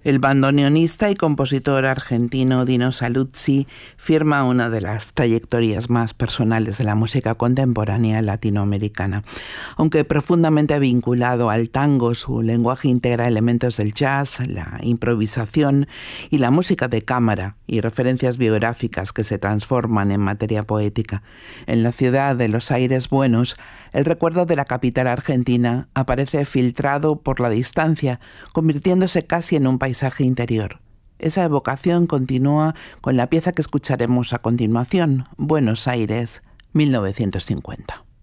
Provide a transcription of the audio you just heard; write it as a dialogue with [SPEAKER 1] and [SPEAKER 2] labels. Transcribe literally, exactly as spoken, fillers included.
[SPEAKER 1] El bandoneonista y compositor argentino Dino Saluzzi firma una de las trayectorias más personales de la música contemporánea latinoamericana. Aunque profundamente vinculado al tango, su lenguaje integra elementos del jazz, la improvisación y la música de cámara y referencias biográficas que se transforman en materia poética. En la ciudad de los aires buenos, el recuerdo de la capital argentina aparece filtrado por la distancia, convirtiéndose casi en un paisaje interior. Esa evocación continúa con la pieza que escucharemos a continuación, Buenos Aires, mil novecientos cincuenta.